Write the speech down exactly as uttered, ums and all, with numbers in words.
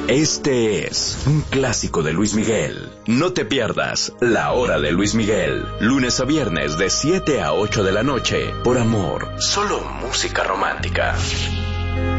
Este es un clásico de Luis Miguel. No te pierdas La Hora de Luis Miguel, lunes a viernes de siete a ocho de la noche, por Amor, solo música romántica.